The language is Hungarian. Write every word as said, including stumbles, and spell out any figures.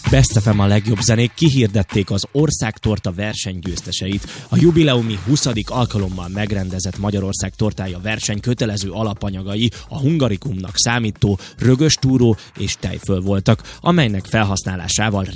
Best ef em a legjobb zenék kihirdették az Országtorta verseny győzteseit. A jubileumi huszadik alkalommal megrendezett Magyarország tortája verseny kötelező alapanyagai a hungarikumnak számító rögös túró és tejföl voltak, amelynek felhasználásával